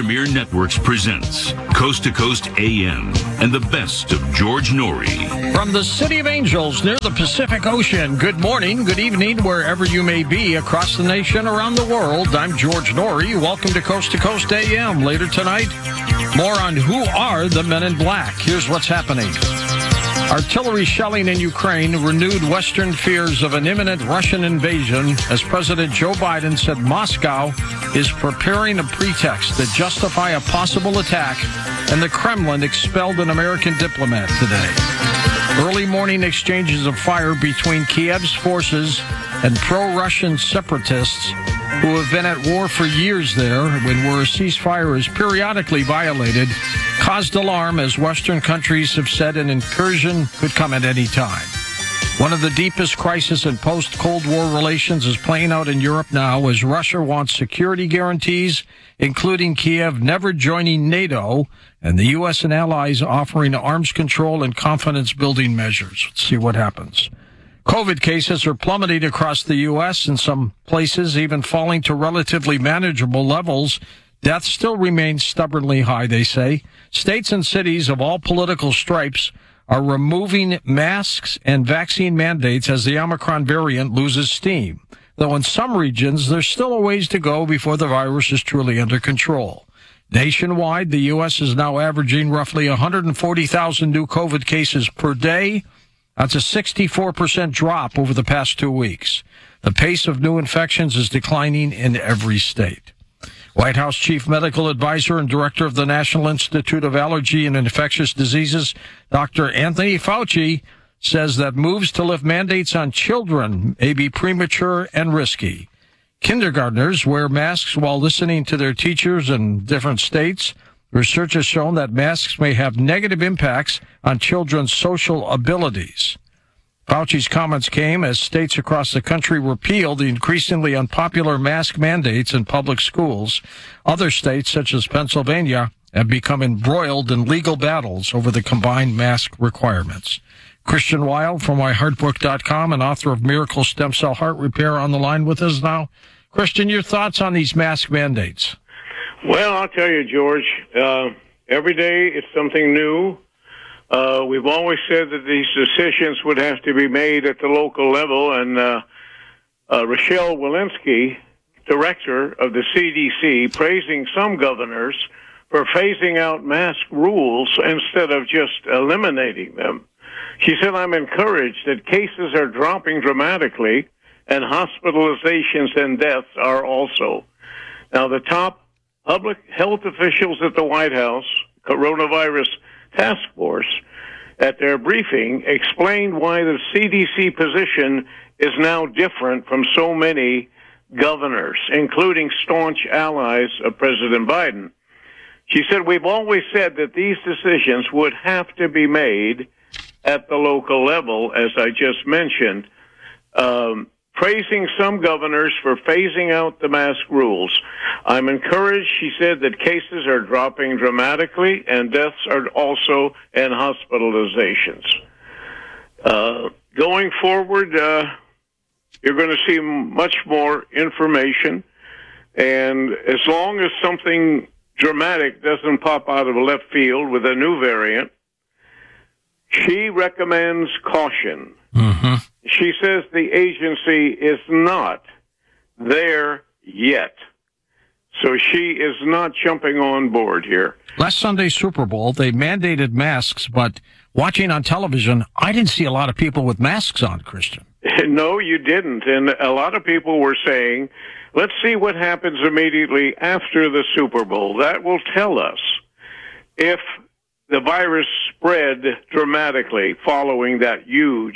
Premier Networks presents Coast to Coast AM and the best of George Noory. From the City of Angels near the Pacific Ocean, good morning, good evening, wherever you may be across the nation, around the world. I'm George Noory. Welcome to Coast AM. Later tonight, more on who are the men in black. Here's what's happening. Artillery shelling in Ukraine renewed Western fears of an imminent Russian invasion as President Joe Biden said Moscow is preparing a pretext to justify a possible attack, and the Kremlin expelled an American diplomat today. Early morning exchanges of fire between Kiev's forces and pro-Russian separatists who have been at war for years there, where a ceasefire is periodically violated, caused alarm as Western countries have said an incursion could come at any time. One of the deepest crises in post-Cold War relations is playing out in Europe now as Russia wants security guarantees, including Kiev never joining NATO, and the U.S. and allies offering arms control and confidence-building measures. Let's see what happens. COVID cases are plummeting across the U.S., in some places even falling to relatively manageable levels. Deaths still remain stubbornly high, they say. States and cities of all political stripes are removing masks and vaccine mandates as the Omicron variant loses steam. Though in some regions, there's still a ways to go before the virus is truly under control. Nationwide, the U.S. is now averaging roughly 140,000 new COVID cases per day. That's a 64% drop over the past 2 weeks. The pace of new infections is declining in every state. White House Chief Medical Advisor and Director of the National Institute of Allergy and Infectious Diseases, Dr. Anthony Fauci, says that moves to lift mandates on children may be premature and risky. Kindergartners wear masks while listening to their teachers in different states. Research has shown that masks may have negative impacts on children's social abilities. Fauci's comments came as states across the country repealed the increasingly unpopular mask mandates in public schools. Other states, such as Pennsylvania, have become embroiled in legal battles over the combined mask requirements. Christian Weil from myheartbook.com and author of Miracle Stem Cell Heart Repair on the line with us now. Christian, your thoughts on these mask mandates? Well, I'll tell you, George, every day it's something new. We've always said that these decisions would have to be made at the local level, and Rochelle Walensky, director of the CDC, praising some governors for phasing out mask rules instead of just eliminating them. She said, I'm encouraged that cases are dropping dramatically, and hospitalizations and deaths are also. Now, the top public health officials at the White House, Coronavirus Task Force, at their briefing, explained why the CDC position is now different from so many governors, including staunch allies of President Biden. She said, we've always said that these decisions would have to be made at the local level, as I just mentioned, praising some governors for phasing out the mask rules. I'm encouraged, she said, that cases are dropping dramatically and deaths are also and hospitalizations. Going forward, you're going to see much more information, and as long as something dramatic doesn't pop out of left field with a new variant, she recommends caution. Mm-hmm. She says the agency is not there yet. So she is not jumping on board here. Last Sunday's Super Bowl, they mandated masks, but watching on television, I didn't see a lot of people with masks on, Christian. No, you didn't. And a lot of people were saying, let's see what happens immediately after the Super Bowl. That will tell us if the virus spread dramatically following that huge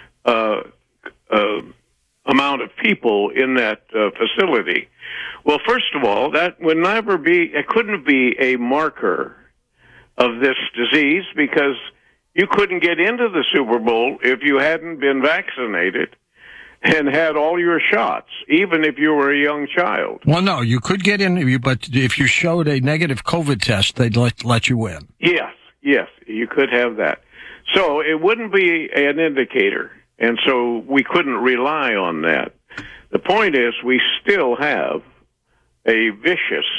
amount of people in that facility. Well, first of all, that would never be, it couldn't be a marker of this disease because you couldn't get into the Super Bowl if you hadn't been vaccinated and had all your shots, even if you were a young child. Well, no, you could get in, but if you showed a negative COVID test, they'd let you in. Yes, you could have that. So it wouldn't be an indicator, and so we couldn't rely on that. The point is we still have a vicious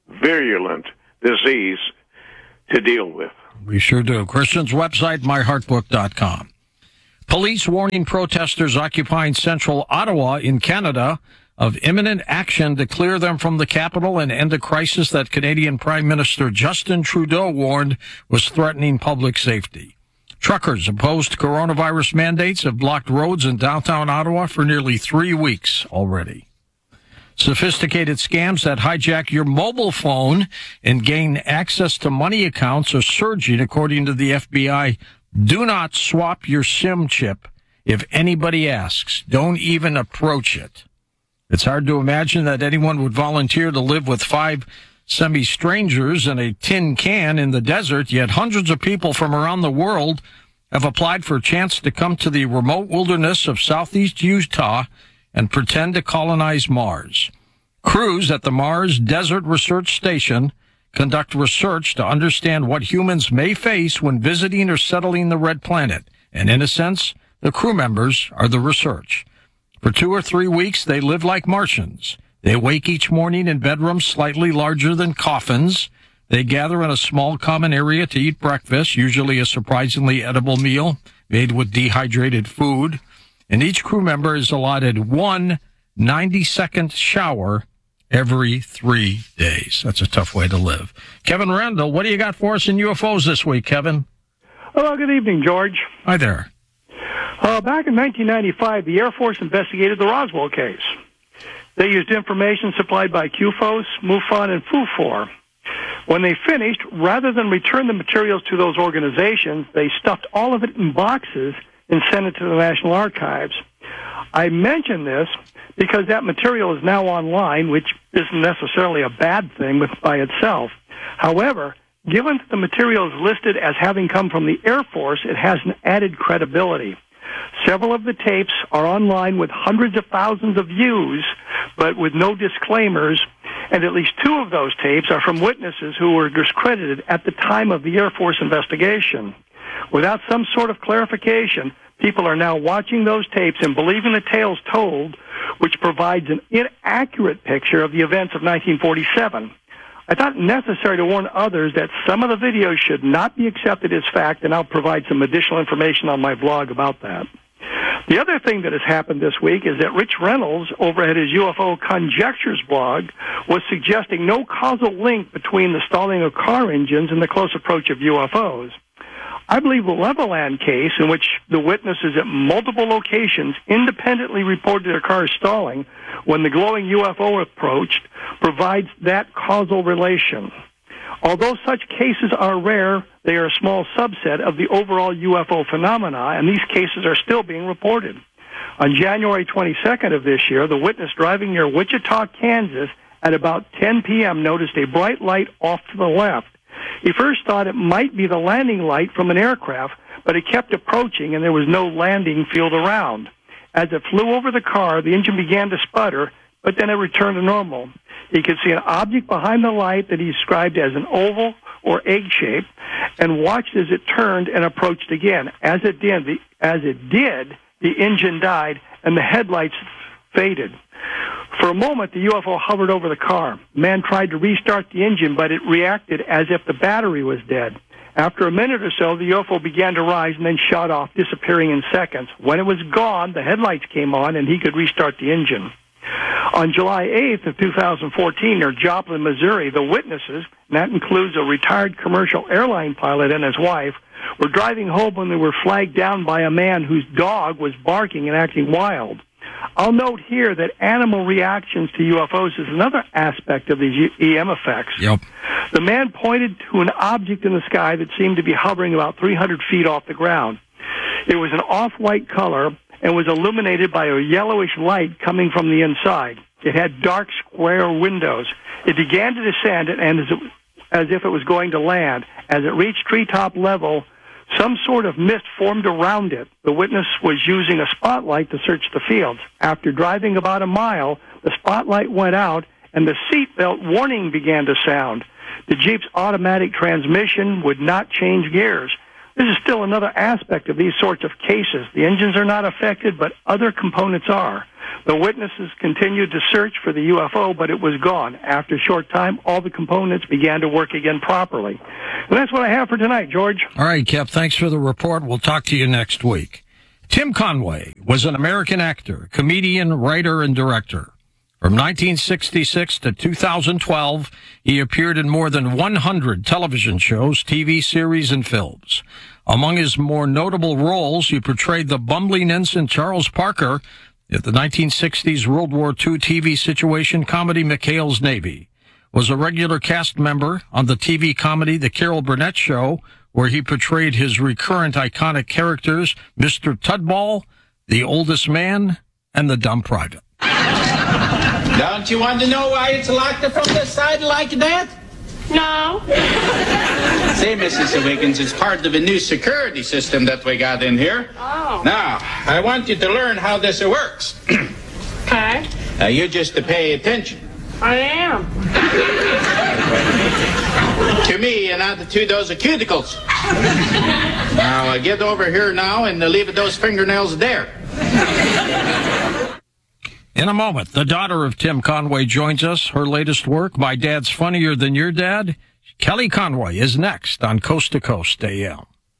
virulent disease to deal with. We sure do. Christian's website, myheartbook.com. Police warning protesters occupying central Ottawa in Canada of imminent action to clear them from the capital and end a crisis that Canadian Prime Minister Justin Trudeau warned was threatening public safety. Truckers opposed to coronavirus mandates have blocked roads in downtown Ottawa for nearly 3 weeks already. Sophisticated scams that hijack your mobile phone and gain access to money accounts are surging, according to the FBI. Do not swap your SIM chip if anybody asks. Don't even approach it. It's hard to imagine that anyone would volunteer to live with 5 semi-strangers in a tin can in the desert, yet hundreds of people from around the world have applied for a chance to come to the remote wilderness of southeast Utah and pretend to colonize Mars. Crews at the Mars Desert Research Station conduct research to understand what humans may face when visiting or settling the Red Planet. And in a sense, the crew members are the research. For 2 or 3 weeks, they live like Martians. They wake each morning in bedrooms slightly larger than coffins. They gather in a small common area to eat breakfast, usually a surprisingly edible meal made with dehydrated food. And each crew member is allotted one 90-second shower every 3 days. That's a tough way to live. Kevin Randall, what do you got for us in UFOs this week, Kevin? Hello, good evening, George. Hi there. Back in 1995, the Air Force investigated the Roswell case. They used information supplied by QFOS, MUFON, and FUFOR. When they finished, rather than return the materials to those organizations, they stuffed all of it in boxes and sent it to the National Archives. I mention this because that material is now online, which isn't necessarily a bad thing by itself. However, given that the material is listed as having come from the Air Force, it has an added credibility. Several of the tapes are online with hundreds of thousands of views, but with no disclaimers, and at least 2 of those tapes are from witnesses who were discredited at the time of the Air Force investigation. Without some sort of clarification, people are now watching those tapes and believing the tales told, which provides an inaccurate picture of the events of 1947. I thought it necessary to warn others that some of the videos should not be accepted as fact, and I'll provide some additional information on my blog about that. The other thing that has happened this week is that Rich Reynolds, over at his UFO Conjectures blog, was suggesting no causal link between the stalling of car engines and the close approach of UFOs. I believe the Leveland case, in which the witnesses at multiple locations independently reported their cars stalling when the glowing UFO approached, provides that causal relation. Although such cases are rare, they are a small subset of the overall UFO phenomena, and these cases are still being reported. On January 22nd of this year, the witness driving near Wichita, Kansas, at about 10 p.m. noticed a bright light off to the left. He first thought it might be the landing light from an aircraft, but it kept approaching and there was no landing field around. As it flew over the car, the engine began to sputter, but then it returned to normal. He could see an object behind the light that he described as an oval or egg shape, and watched as it turned and approached again. As it did, the engine died and the headlights faded. For a moment, the UFO hovered over the car. The man tried to restart the engine, but it reacted as if the battery was dead. After a minute or so, the UFO began to rise and then shot off, disappearing in seconds. When it was gone, the headlights came on and he could restart the engine. On July 8th of 2014, near Joplin, Missouri, the witnesses, and that includes a retired commercial airline pilot and his wife, were driving home when they were flagged down by a man whose dog was barking and acting wild. I'll note here that animal reactions to UFOs is another aspect of these EM effects. Yep. The man pointed to an object in the sky that seemed to be hovering about 300 feet off the ground. It was an off-white color and was illuminated by a yellowish light coming from the inside. It had dark square windows. It began to descend, and as if it was going to land. As it reached treetop level, some sort of mist formed around it. The witness was using a spotlight to search the fields. After driving about a mile, the spotlight went out, and the seatbelt warning began to sound. The Jeep's automatic transmission would not change gears. This is still another aspect of these sorts of cases. The engines are not affected, but other components are. The witnesses continued to search for the UFO, but it was gone. After a short time, all the components began to work again properly. And that's what I have for tonight, George. All right, Cap, thanks for the report. We'll talk to you next week. Tim Conway was an American actor, comedian, writer, and director. From 1966 to 2012, he appeared in more than 100 television shows, TV series, and films. Among his more notable roles, he portrayed the bumbling ensign Charles Parker at the 1960s World War II TV situation comedy McHale's Navy. Was a regular cast member on the TV comedy The Carol Burnett Show, where he portrayed his recurrent iconic characters, Mr. Tudball, the Oldest Man, and the Dumb Private. Don't you want to know why it's locked up from the side like that? No. Say, Mrs. Wiggins, it's part of a new security system that we got in here. Oh. Now, I want you to learn how this works. Okay. Now, you just to pay attention. I am. To me and not to those cuticles. Now, get over here now and leave those fingernails there. In a moment, the daughter of Tim Conway joins us. Her latest work, My Dad's Funnier Than Your Dad. Kelly Conway is next on Coast to Coast AM.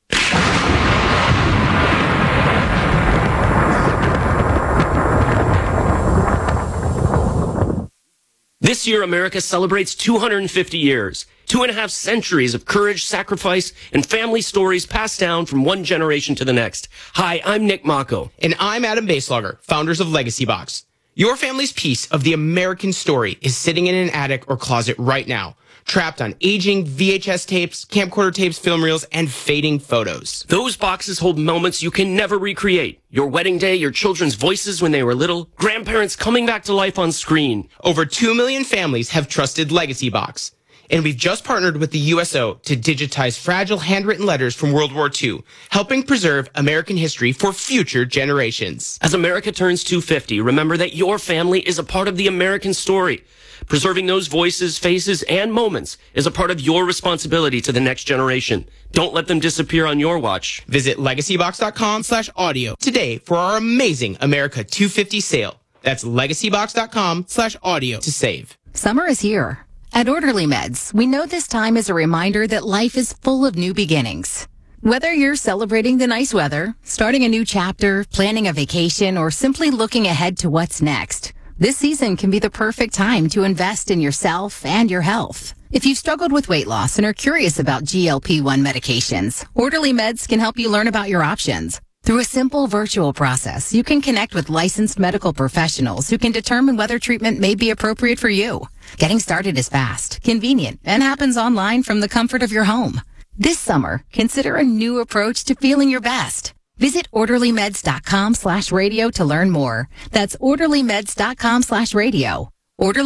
This year, America celebrates 250 years, 2.5 centuries of courage, sacrifice, and family stories passed down from one generation to the next. Hi, I'm Nick Mako. And I'm Adam Baselogger, founders of Legacy Box. Your family's piece of the American story is sitting in an attic or closet right now, trapped on aging VHS tapes, camcorder tapes, film reels, and fading photos. Those boxes hold moments you can never recreate. Your wedding day, your children's voices when they were little, grandparents coming back to life on screen. Over 2 million families have trusted Legacy Box. And we've just partnered with the USO to digitize fragile handwritten letters from World War II, helping preserve American history for future generations. As America turns 250, remember that your family is a part of the American story. Preserving those voices, faces, and moments is a part of your responsibility to the next generation. Don't let them disappear on your watch. Visit legacybox.com/audio today for our amazing America 250 sale. That's legacybox.com/audio to save. Summer is here. At Orderly Meds, we know this time is a reminder that life is full of new beginnings. Whether you're celebrating the nice weather, starting a new chapter, planning a vacation, or simply looking ahead to what's next, this season can be the perfect time to invest in yourself and your health. If you've struggled with weight loss and are curious about GLP-1 medications, Orderly Meds can help you learn about your options. Through a simple virtual process, you can connect with licensed medical professionals who can determine whether treatment may be appropriate for you. Getting started is fast, convenient, and happens online from the comfort of your home. This summer, consider a new approach to feeling your best. Visit orderlymeds.com/radio to learn more. That's orderlymeds.com/radio.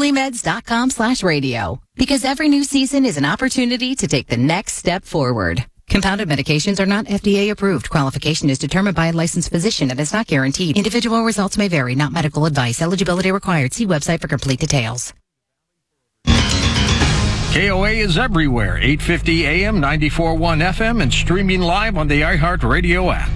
orderlymeds.com/radio. Because every new season is an opportunity to take the next step forward. Compounded medications are not FDA approved. Qualification is determined by a licensed physician and is not guaranteed. Individual results may vary, not medical advice. Eligibility required. See website for complete details. KOA is everywhere. 850 AM, 94.1 FM, and streaming live on the iHeartRadio app.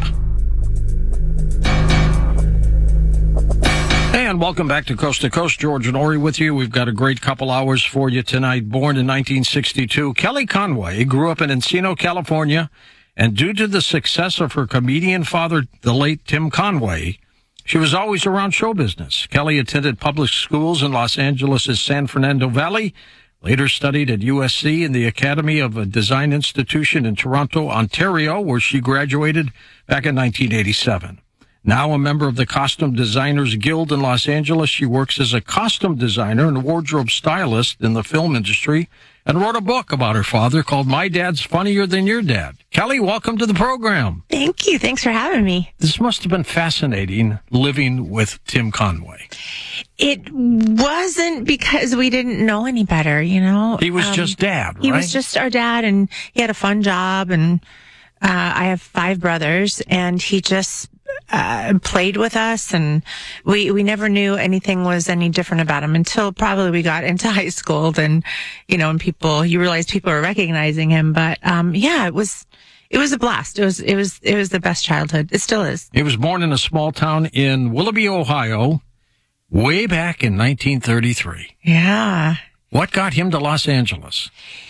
And welcome back to Coast. George Norrie with you. We've got a great couple hours for you tonight. Born in 1962, Kelly Conway grew up in Encino, California, and due to the success of her comedian father, the late Tim Conway, she was always around show business. Kelly attended public schools in Los Angeles' San Fernando Valley, later studied at USC in the Academy of a Design Institution in Toronto, Ontario, where she graduated back in 1987. Now a member of the Costume Designers Guild in Los Angeles, she works as a costume designer and wardrobe stylist in the film industry and wrote a book about her father called My Dad's Funnier Than Your Dad. Kelly, welcome to the program. Thank you. Thanks for having me. This must have been fascinating living with Tim Conway. It wasn't because we didn't know any better, you know. He was just dad, right? He was just our dad, and he had a fun job, and I have 5 brothers, and he just played with us, and we never knew anything was any different about him until probably we got into high school. Then, you know, and you realize people are recognizing him. But, yeah, it was It was a blast. It was the best childhood. It still is. He was born in a small town in Willoughby, Ohio, way back in 1933. Yeah. What got him to Los Angeles?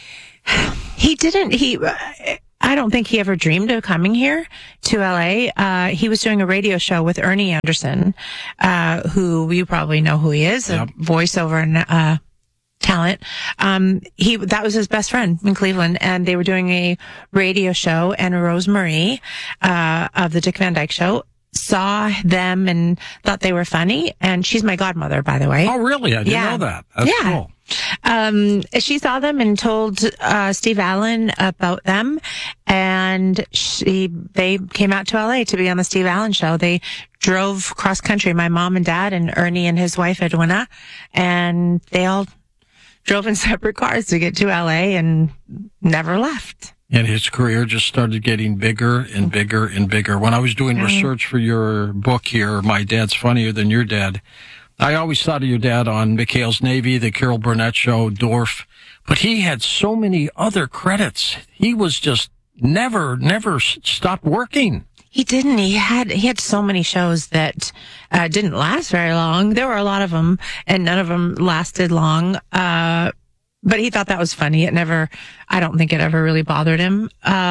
I don't think he ever dreamed of coming here to LA. He was doing a radio show with Ernie Anderson, who you probably know who he is, a voiceover and talent. That was his best friend in Cleveland, and they were doing a radio show, and Rose Marie, of the Dick Van Dyke Show, saw them and thought they were funny. And she's my godmother, by the way. Oh, really? I didn't know that. That's cool. She saw them and told Steve Allen about them, and they came out to LA to be on the Steve Allen Show. They drove cross country, my mom and dad and Ernie and his wife Edwina, and they all drove in separate cars to get to LA and never left. And his career just started getting bigger and bigger and bigger. When I was doing research for your book here, My Dad's Funnier Than Your Dad, I always thought of your dad on McHale's Navy, The Carol Burnett Show, Dorf, but he had so many other credits. He was just never stopped working. He didn't. He had so many shows that didn't last very long. There were a lot of them, and none of them lasted long. But he thought that was funny. I don't think it ever really bothered him.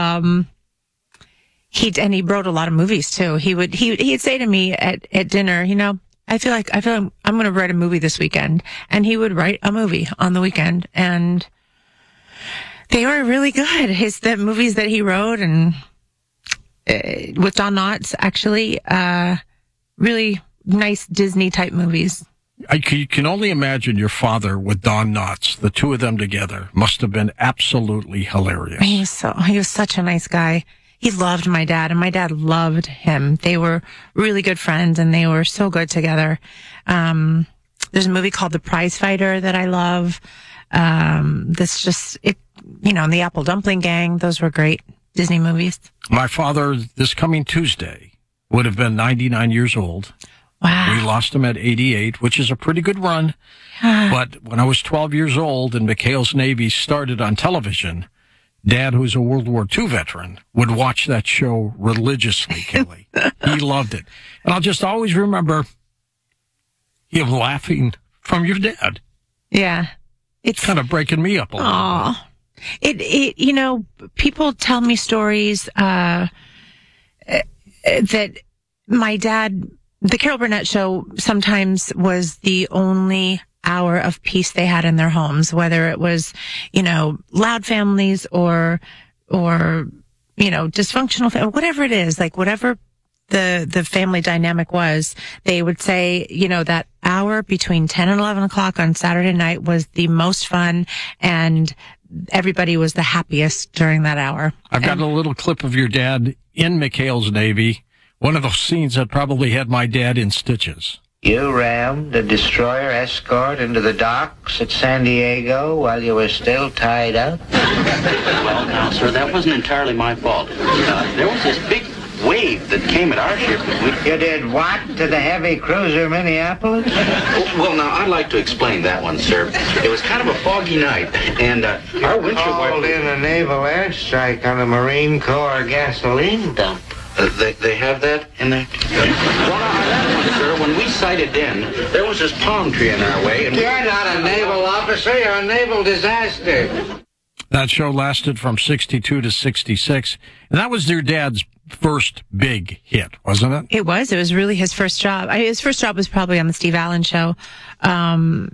He wrote a lot of movies too. He'd say to me at dinner, I feel like I'm going to write a movie this weekend. And he would write a movie on the weekend, and they were really good. The movies that he wrote, and with Don Knotts, actually, really nice Disney type movies. You can only imagine your father with Don Knotts. The two of them together must have been absolutely hilarious. He was such a nice guy. He loved my dad, and my dad loved him. They were really good friends, and they were so good together. There's a movie called The Prize Fighter that I love. And The Apple Dumpling Gang. Those were great Disney movies. My father, this coming Tuesday, would have been 99 years old. Wow. We lost him at 88, which is a pretty good run. But when I was 12 years old and McHale's Navy started on television, Dad, who's a World War II veteran, would watch that show religiously, Kelly. He loved it. And I'll just always remember him laughing from your dad. Yeah. It's kind of breaking me up a little bit. People tell me stories that my dad, the Carol Burnett Show sometimes was the only hour of peace they had in their homes, whether it was, loud families or dysfunctional, whatever it is, like whatever the family dynamic was, they would say, that hour between 10 and 11 o'clock on Saturday night was the most fun, and everybody was the happiest during that hour. I've got a little clip of your dad in McHale's Navy. One of those scenes that probably had my dad in stitches. You rammed the destroyer Escort into the docks at San Diego while you were still tied up? Well, now, sir, that wasn't entirely my fault. There was this big wave that came at our ship. You did what to the heavy cruiser Minneapolis? Well, now, I'd like to explain that one, sir. It was kind of a foggy night, and our windshield called in a naval airstrike on a Marine Corps gasoline dump. They have that in there? Well, on that one, sir, when we sighted in, there was this palm tree in our way. And you're not a naval officer, you're a naval disaster. That show lasted from 62 to 66, and that was your dad's first big hit, wasn't it? It was. It was really his first job. His first job was probably on the Steve Allen Show at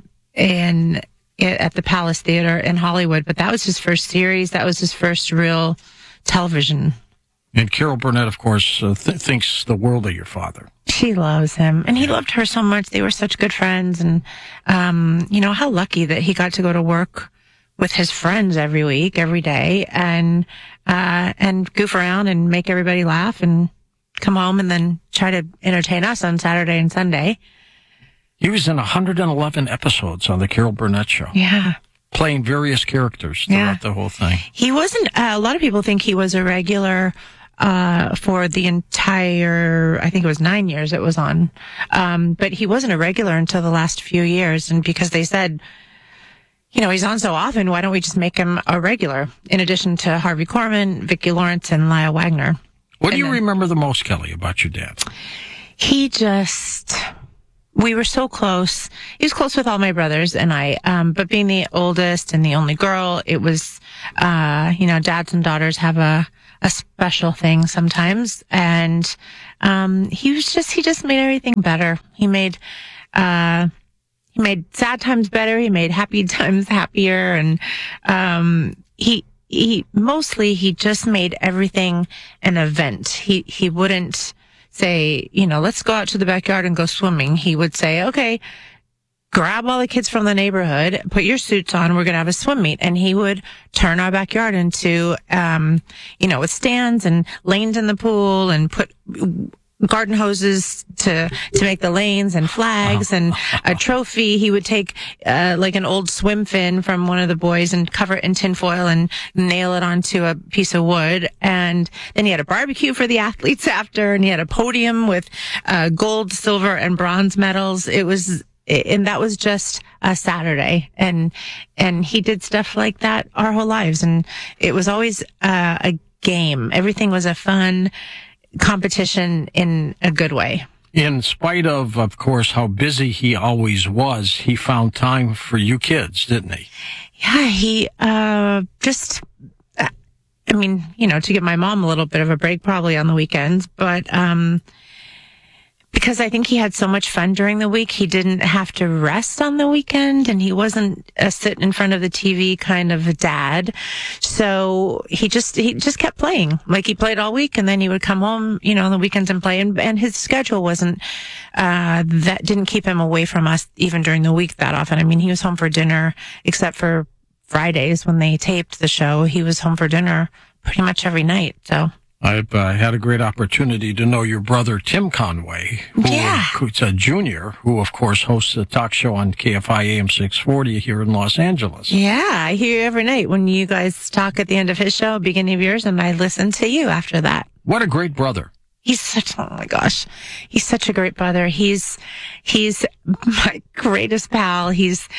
the Palace Theater in Hollywood, but that was his first series. That was his first real television. And Carol Burnett, of course, thinks the world of your father. She loves him, and he loved her so much. They were such good friends, and how lucky that he got to go to work with his friends every week, every day, and goof around and make everybody laugh, and come home and then try to entertain us on Saturday and Sunday. He was in 111 episodes on the Carol Burnett Show. Yeah. Playing various characters throughout the whole thing. He wasn't, a lot of people think he was a regular for the entire, I think it was 9 years it was on. But he wasn't a regular until the last few years. And because they said, he's on so often, why don't we just make him a regular, in addition to Harvey Korman, Vicki Lawrence, and Lyle Wagner. What do you remember the most, Kelly, about your dad? We were so close. He was close with all my brothers and I, but being the oldest and the only girl, it was, dads and daughters have a special thing sometimes. And, he just made everything better. He made sad times better. He made happy times happier. And, he just made everything an event. He wouldn't say, let's go out to the backyard and go swimming. He would say, okay, grab all the kids from the neighborhood, put your suits on, we're going to have a swim meet. And he would turn our backyard into, with stands and lanes in the pool and put garden hoses to make the lanes and flags and a trophy. He would take like an old swim fin from one of the boys and cover it in tinfoil and nail it onto a piece of wood. And then he had a barbecue for the athletes after, and he had a podium with gold, silver, and bronze medals. And that was just a Saturday. And he did stuff like that our whole lives. And it was always a game. Everything was a fun competition in a good way. In spite of course, how busy he always was, he found time for you kids, didn't he? Yeah, he to give my mom a little bit of a break probably on the weekends, but because I think he had so much fun during the week, he didn't have to rest on the weekend, and he wasn't a sit in front of the TV kind of a dad. So he just kept playing. Like, he played all week, and then he would come home, on the weekends and play. And his schedule wasn't, that didn't keep him away from us even during the week that often. I mean, he was home for dinner, except for Fridays when they taped the show. He was home for dinner pretty much every night. So I've had a great opportunity to know your brother, Tim Conway, who's a junior, who, of course, hosts a talk show on KFI AM 640 here in Los Angeles. Yeah, I hear you every night when you guys talk at the end of his show, beginning of yours, and I listen to you after that. What a great brother. He's such a great brother. He's my greatest pal.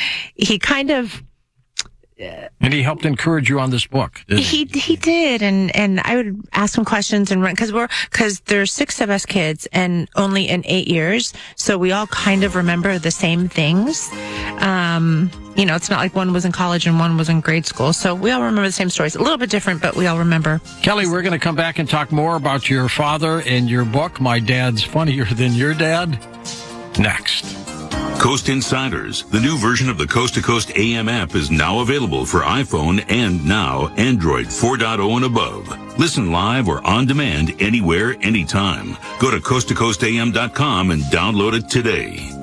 And he helped encourage you on this book, didn't he? He did, and I would ask him questions and because there's 6 of us kids and only in 8 years, so we all kind of remember the same things. It's not like one was in college and one was in grade school, so we all remember the same stories. A little bit different, but we all remember. Kelly, we're going to come back and talk more about your father and your book, My Dad's Funnier Than Your Dad, next. Coast Insiders, the new version of the Coast to Coast AM app, is now available for iPhone and now Android 4.0 and above. Listen live or on demand anywhere, anytime. Go to coasttocoastam.com and download it today.